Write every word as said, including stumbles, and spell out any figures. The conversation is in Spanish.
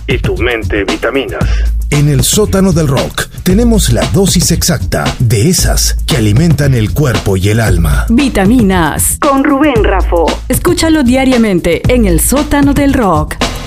y tu mente vitaminas. En el sótano del rock tenemos la dosis exacta de esas que alimentan el cuerpo y el alma. Vitaminas con Rubén Rafo. Escúchalo diariamente en el sótano del rock.